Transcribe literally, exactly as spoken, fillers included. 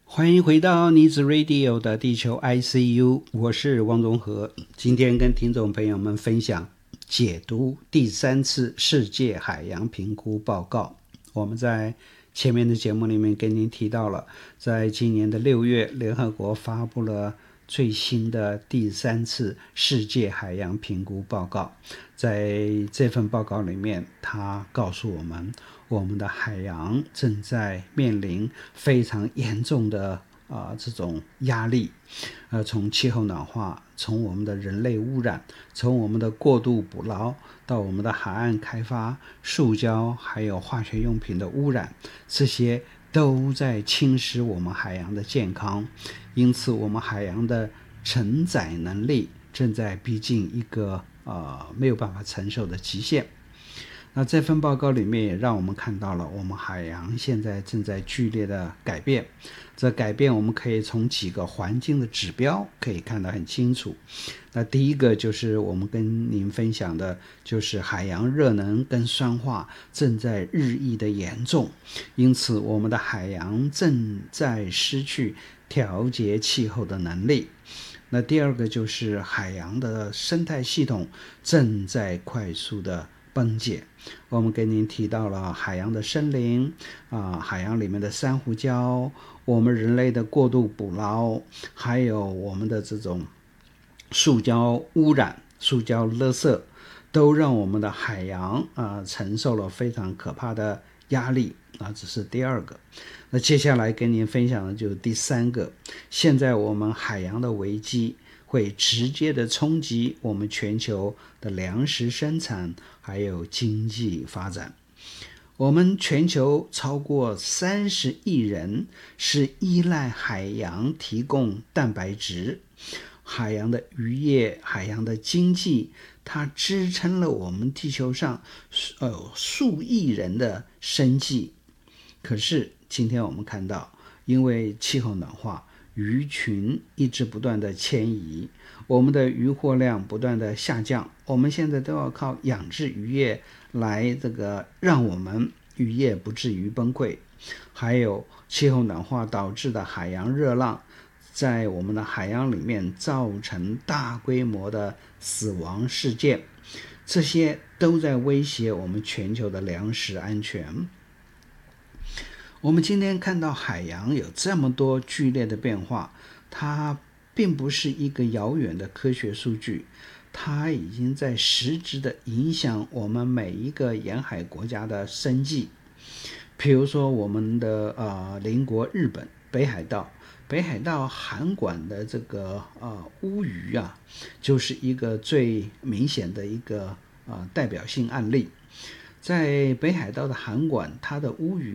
欢迎回到妮子 Radio 的地球 I C U， 我是汪宗和。今天跟听众朋友们分享解读第三次世界海洋评估报告。我们在前面的节目里面跟您提到了，在今年的六月，联合国发布了最新的第三次世界海洋评估报告。在这份报告里面，它告诉我们，我们的海洋正在面临非常严重的呃这种压力，呃，从气候暖化，从我们的人类污染，从我们的过度捕捞，到我们的海岸开发、塑胶还有化学用品的污染，这些都在侵蚀我们海洋的健康。因此，我们海洋的承载能力正在逼近一个呃没有办法承受的极限。那这份报告里面也让我们看到了我们海洋现在正在剧烈的改变。这改变我们可以从几个环境的指标可以看得很清楚。那第一个就是我们跟您分享的，就是海洋热能跟酸化正在日益的严重，因此我们的海洋正在失去调节气候的能力。那第二个就是海洋的生态系统正在快速的崩解。我们跟您提到了海洋的森林、啊、海洋里面的珊瑚礁，我们人类的过度捕捞，还有我们的这种塑胶污染、塑胶垃圾，都让我们的海洋啊、承受了非常可怕的压力啊，这是第二个。那接下来跟您分享的就是第三个，现在我们海洋的危机会直接的冲击我们全球的粮食生产还有经济发展。我们全球超过三十亿人是依赖海洋提供蛋白质，海洋的渔业、海洋的经济，它支撑了我们地球上呃数亿人的生计。可是今天我们看到，因为气候暖化，鱼群一直不断的迁移，我们的渔获量不断的下降，我们现在都要靠养殖渔业来这个让我们渔业不至于崩溃。还有气候暖化导致的海洋热浪，在我们的海洋里面造成大规模的死亡事件，这些都在威胁我们全球的粮食安全。我们今天看到海洋有这么多剧烈的变化，它并不是一个遥远的科学数据，它已经在实质的影响我们每一个沿海国家的生计。比如说我们的呃邻国日本北海道，北海道函馆的这个呃乌鱼啊，就是一个最明显的一个呃代表性案例。在北海道的函馆，它的乌鱼